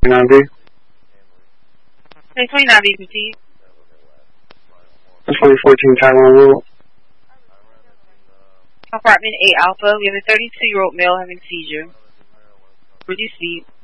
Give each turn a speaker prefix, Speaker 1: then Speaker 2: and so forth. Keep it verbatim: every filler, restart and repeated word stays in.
Speaker 1: twenty-nine B.
Speaker 2: Hey, twenty-nine B, Petite.
Speaker 1: twenty fourteen Taiwan Road.
Speaker 2: Apartment eight Alpha. We have a thirty-two-year-old male having seizure. Reduce speed.